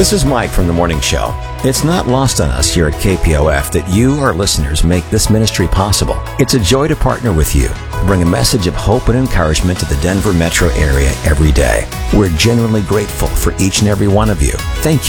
This is Mike from The Morning Show. It's not lost on us here at KPOF that you, our listeners, make this ministry possible. It's a joy to partner with you, to bring a message of hope and encouragement to the Denver metro area every day. We're genuinely grateful for each and every one of you. Thank you